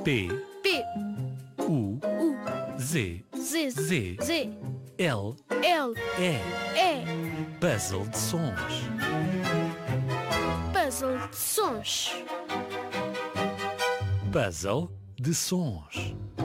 P, P, U, U, Z, Z, Z, Z, L, L, E. E. Puzzle de sons. Puzzle de sons. Puzzle de sons.